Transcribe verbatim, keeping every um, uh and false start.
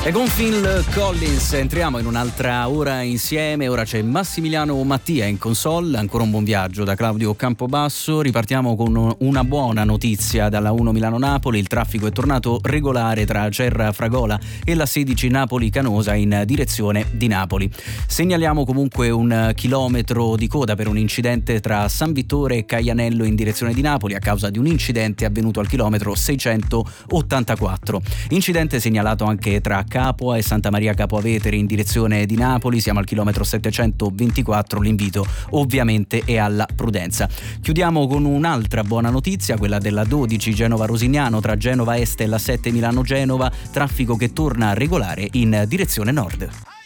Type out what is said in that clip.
E con Phil Collins entriamo in un'altra ora insieme. Ora c'è Massimiliano Mattia in console. Ancora un buon viaggio da Claudio Campobasso. Ripartiamo con una buona notizia dalla uno Milano-Napoli. Il traffico è tornato regolare tra Acerra Fragola e la sedici Napoli-Canosa in direzione di Napoli. Segnaliamo comunque un chilometro di coda per un incidente tra San Vittore e Caianello in direzione di Napoli a causa di un incidente avvenuto al chilometro seicentottantaquattro. Incidente segnalato anche tra Capua e Santa Maria Capua Vetere in direzione di Napoli, siamo al chilometro settecentoventiquattro, l'invito ovviamente è alla prudenza. Chiudiamo con un'altra buona notizia, quella della dodici Genova-Rosignano tra Genova Est e la sette Milano-Genova, traffico che torna regolare in direzione nord.